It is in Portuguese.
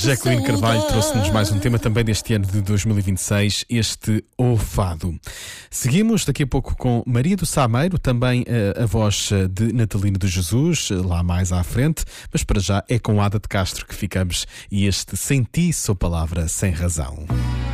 Jacqueline Carvalho trouxe-nos mais um tema também deste ano de 2026, este O Fado. Seguimos daqui a pouco com Maria do Sameiro, também a voz de Natalina de Jesus, lá mais à frente, mas para já é com Ada de Castro que ficamos e este Sem Ti Sou Palavra Sem Razão.